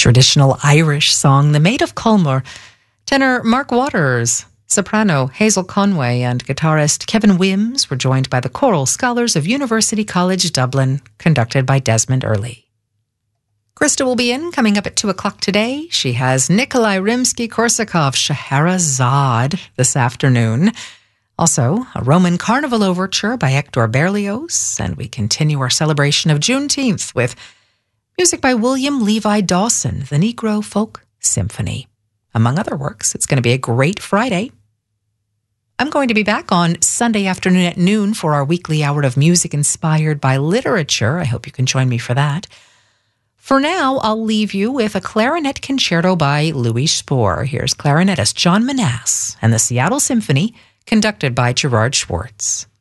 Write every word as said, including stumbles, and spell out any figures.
traditional Irish song, The Maid of Culmore. Tenor Mark Waters, soprano Hazel Conway, and guitarist Kevin Wims were joined by the Choral Scholars of University College Dublin, conducted by Desmond Early. Krista will be in coming up at two o'clock today. She has Nikolai Rimsky-Korsakov Scheherazade this afternoon. Also, a Roman Carnival overture by Hector Berlioz, and we continue our celebration of Juneteenth with music by William Levi Dawson, the Negro Folk Symphony. Among other works, it's going to be a great Friday. I'm going to be back on Sunday afternoon at noon for our weekly hour of music inspired by literature. I hope you can join me for that. For now, I'll leave you with a clarinet concerto by Louis Spohr. Here's clarinetist John Manasse and the Seattle Symphony, conducted by Gerard Schwartz.